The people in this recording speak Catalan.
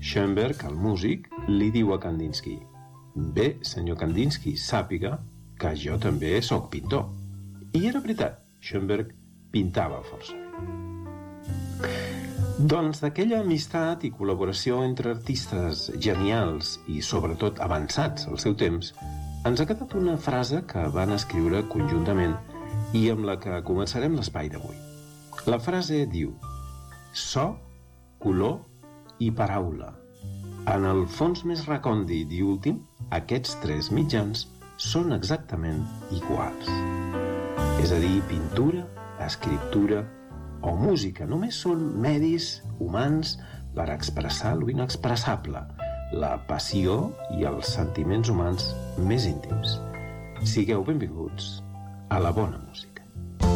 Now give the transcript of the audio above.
Schoenberg, el músic, li diu a Kandinsky: «Bé, senyor Kandinsky, sàpiga que jo també sóc pintor». I era veritat, Schoenberg pintava força bé. Doncs d'aquella amistat i col·laboració entre artistes genials i sobretot avançats al seu temps, ens ha quedat una frase que van escriure conjuntament i amb la que començarem l'espai d'avui. La frase diu: so, color i paraula. En el fons més recòndit i últim, aquests tres mitjans són exactament iguals. És a dir, pintura, escriptura o música només són medis humans per expressar lo inexpressable, la passió i els sentiments humans més íntims. Sigueu benvinguts a la bona música.